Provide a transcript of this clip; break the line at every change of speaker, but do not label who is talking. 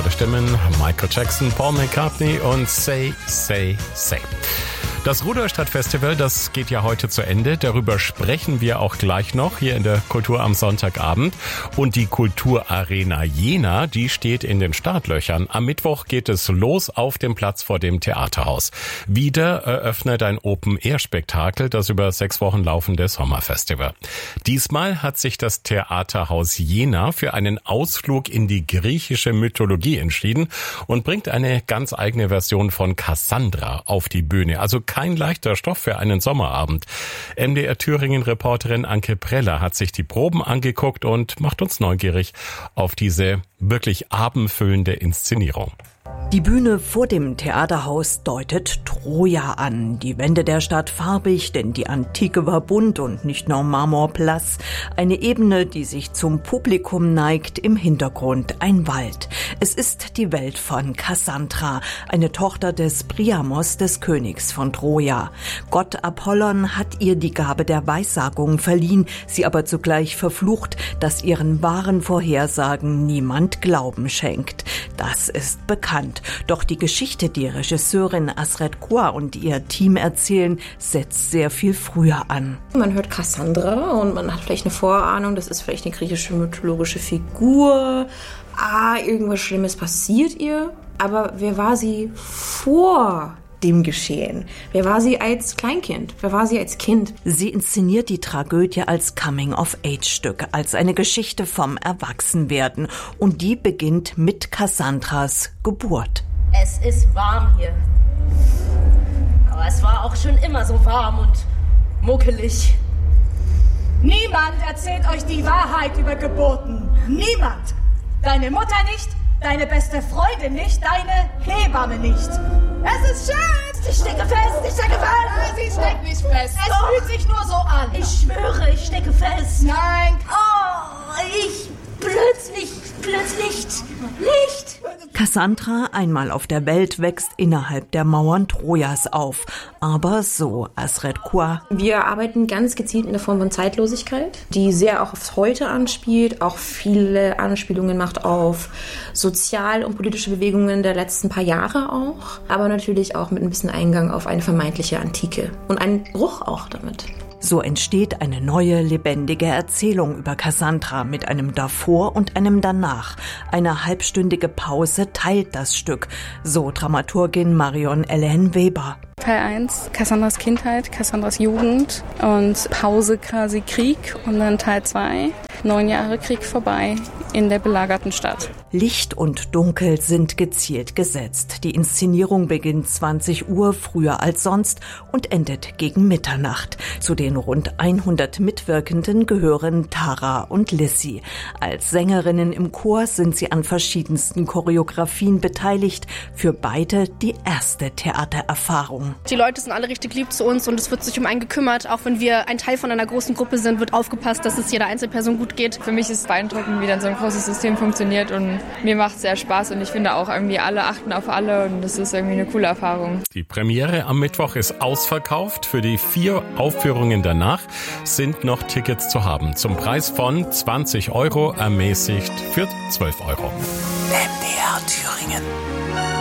Tolle Stimmen, Michael Jackson, Paul McCartney und Say, Say, Say. Das Rudolstadt-Festival, das geht ja heute zu Ende. Darüber sprechen wir auch gleich noch hier in der Kultur am Sonntagabend. Und die Kulturarena Jena, die steht in den Startlöchern. Am Mittwoch geht es los auf dem Platz vor dem Theaterhaus. Wieder eröffnet ein Open-Air-Spektakel, das über 6 Wochen laufende Sommerfestival. Diesmal hat sich das Theaterhaus Jena für einen Ausflug in die griechische Mythologie entschieden und bringt eine ganz eigene Version von Cassandra auf die Bühne. Also kein leichter Stoff für einen Sommerabend. MDR Thüringen-Reporterin Anke Preller hat sich die Proben angeguckt und macht uns neugierig auf diese wirklich abendfüllende Inszenierung.
Die Bühne vor dem Theaterhaus deutet Troja an. Die Wände der Stadt farbig, denn die Antike war bunt und nicht nur marmorblass. Eine Ebene, die sich zum Publikum neigt, im Hintergrund ein Wald. Es ist die Welt von Cassandra, eine Tochter des Priamos, des Königs von Troja. Gott Apollon hat ihr die Gabe der Weissagung verliehen, sie aber zugleich verflucht, dass ihren wahren Vorhersagen niemand Glauben schenkt. Das ist bekannt. Doch die Geschichte, die Regisseurin Asred Kuar und ihr Team erzählen, setzt sehr viel früher an.
Man hört Cassandra und man hat vielleicht eine Vorahnung, das ist vielleicht eine griechische mythologische Figur. Irgendwas Schlimmes passiert ihr. Aber wer war sie vor dem Geschehen? Wer war sie als Kleinkind? Wer war sie als Kind?
Sie inszeniert die Tragödie als Coming-of-Age-Stück, als eine Geschichte vom Erwachsenwerden. Und die beginnt mit Cassandras Geburt.
Es ist warm hier. Aber es war auch schon immer so warm und muckelig.
Niemand erzählt euch die Wahrheit über Geburten. Niemand. Deine Mutter nicht, deine beste Freundin nicht, deine Hebamme nicht. Es ist schön.
Ich stecke fest, ich stecke fest.
Sie steckt nicht fest. Es fühlt sich nur so an.
Ich schwöre, ich stecke fest.
Nein.
Plötzlich Licht.
Cassandra, einmal auf der Welt, wächst innerhalb der Mauern Trojas auf. Aber so Asred Kuar.
Wir arbeiten ganz gezielt in der Form von Zeitlosigkeit, die sehr auch aufs Heute anspielt, auch viele Anspielungen macht auf sozial- und politische Bewegungen der letzten paar Jahre auch, aber natürlich auch mit ein bisschen Eingang auf eine vermeintliche Antike und einen Bruch auch damit.
So entsteht eine neue, lebendige Erzählung über Cassandra mit einem Davor und einem Danach. Eine halbstündige Pause teilt das Stück, so Dramaturgin Marion Ellen Weber.
Teil 1, Cassandras Kindheit, Cassandras Jugend und Pause quasi Krieg und dann Teil 2, 9 Jahre Krieg vorbei in der belagerten Stadt.
Licht und Dunkel sind gezielt gesetzt. Die Inszenierung beginnt 20 Uhr, früher als sonst und endet gegen Mitternacht. Zu den rund 100 Mitwirkenden gehören Tara und Lissy. Als Sängerinnen im Chor sind sie an verschiedensten Choreografien beteiligt. Für beide die erste Theatererfahrung.
Die Leute sind alle richtig lieb zu uns und es wird sich um einen gekümmert. Auch wenn wir ein Teil von einer großen Gruppe sind, wird aufgepasst, dass es jeder Einzelperson gut geht.
Für mich ist es beeindruckend, wie dann so ein großes System funktioniert und mir macht es sehr Spaß und ich finde auch irgendwie alle achten auf alle und das ist irgendwie eine coole Erfahrung.
Die Premiere am Mittwoch ist ausverkauft. Für die 4 Aufführungen danach sind noch Tickets zu haben. Zum Preis von 20 €, ermäßigt für 12 €.
MDR Thüringen.